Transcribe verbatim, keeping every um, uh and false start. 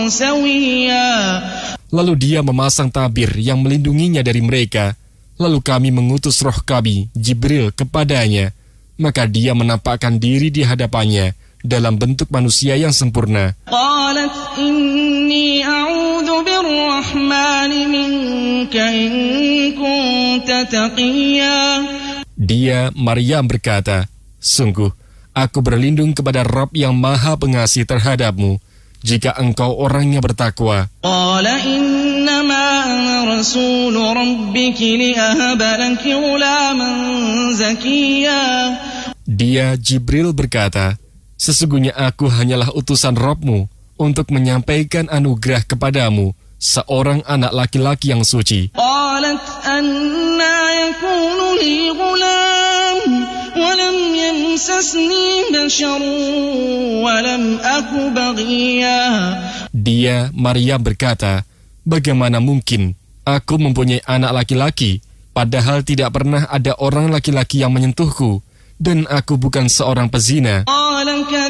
Lalu dia memasang tabir yang melindunginya dari mereka. Lalu kami mengutus roh kami, Jibril, kepadanya. Maka dia menampakkan diri di hadapannya dalam bentuk manusia yang sempurna. قالت إني أعوذ بالرحمن منك إن كنت تقيا. Dia, Maryam, berkata, sungguh, aku berlindung kepada Rabb yang maha pengasih terhadapmu, jika engkau orangnya bertakwa. قال إنما أنا رسول ربك لأهب لك غلاما زكيا. Dia, Jibril, berkata, sesungguhnya aku hanyalah utusan Rabbmu untuk menyampaikan anugerah kepadamu, seorang anak laki-laki yang suci. قالت أنى يكون لي غلام ولم يمسسني بشر ولم أك بغيا. Dia, Maryam, berkata, bagaimana mungkin aku mempunyai anak laki-laki, padahal tidak pernah ada orang laki-laki yang menyentuhku, dan aku bukan seorang pezina.